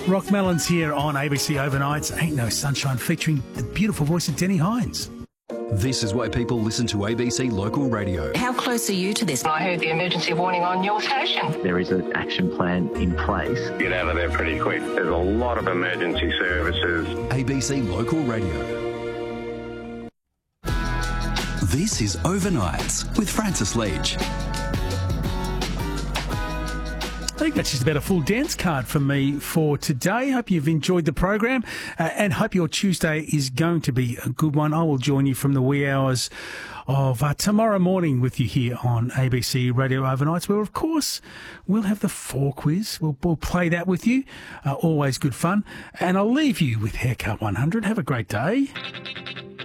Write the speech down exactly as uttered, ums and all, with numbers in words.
Rock Melons here on A B C Overnights. Ain't No Sunshine, featuring the beautiful voice of Denny Hines. This is why people listen to A B C Local Radio. How close are you to this? I heard the emergency warning on your station. There is an action plan in place. Get out of there pretty quick. There's a lot of emergency services. A B C Local Radio. This is Overnights with Francis Leach. I think that's just about a full dance card for me for today. Hope you've enjoyed the program uh, and hope your Tuesday is going to be a good one. I will join you from the wee hours of uh, tomorrow morning with you here on A B C Radio Overnights, where, of course, we'll have the four quiz. We'll, we'll play that with you. Uh, always good fun. And I'll leave you with Haircut one hundred. Have a great day.